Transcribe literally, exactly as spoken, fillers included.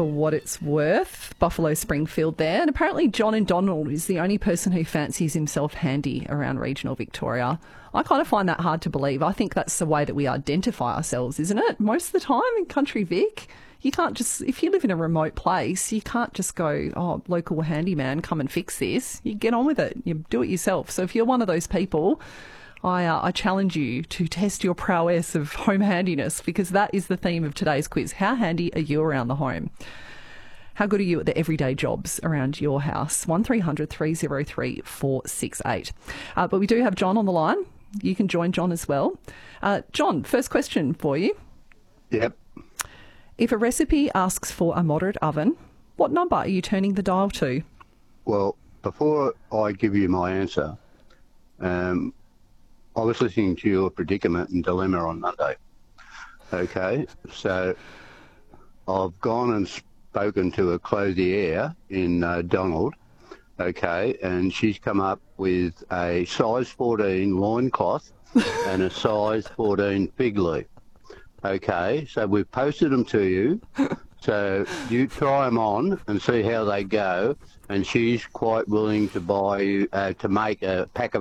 for what it's worth. Buffalo Springfield there. And apparently John in Donald is the only person who fancies himself handy around regional Victoria. I kind of find that hard to believe. I think that's the way that we identify ourselves, isn't it? Most of the time in country Vic, you can't just, if you live in a remote place, you can't just go, oh, local handyman, come and fix this. You get on with it. You do it yourself. So if you're one of those people, I, uh, I challenge you to test your prowess of home handiness, because that is the theme of today's quiz. How handy are you around the home? How good are you at the everyday jobs around your house? one three hundred three oh three four six eight. Uh, but we do have John on the line. You can join John as well. Uh, John, first question for you. Yep. If a recipe asks for a moderate oven, what number are you turning the dial to? Well, before I give you my answer, um, I was listening to your predicament and dilemma on Monday. Okay, so I've gone and spoken to a clothier in uh, Donald, okay, and she's come up with a size fourteen loincloth and a size fourteen fig leaf. Okay, so we've posted them to you, so you try them on and see how they go, and she's quite willing to buy you, uh, to make a pack of